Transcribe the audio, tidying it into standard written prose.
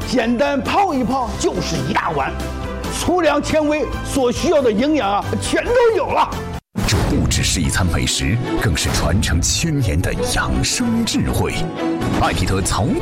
简单泡一泡就是一大碗，粗粮纤维所需要的营养啊，全都有了。 这不只是一餐美食，更是传承千年的养生智慧。艾必得从